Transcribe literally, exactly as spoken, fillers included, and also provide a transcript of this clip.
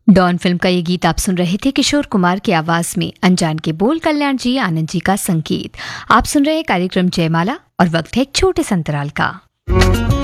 Don film का ये गीत आप सुन रहे थे किशोर कुमार की आवाज में, अनजान के बोल, कल्याण जी, आनंद जी का संगीत। आप सुन रहे कार्यक्रम जयमाला और वक्त है एक छोटे संतराल का।